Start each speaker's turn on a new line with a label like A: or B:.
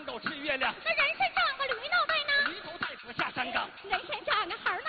A: 都吃月亮。
B: 那人参长个驴脑袋呢？
A: 驴头带死下山岗。
B: 人参长那孩儿